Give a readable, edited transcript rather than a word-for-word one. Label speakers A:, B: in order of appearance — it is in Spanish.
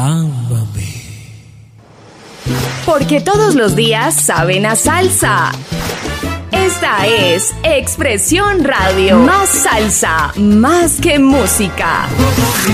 A: Ámame.
B: Porque todos los días saben a salsa. Esta es Expresión Radio. Más salsa, más que música.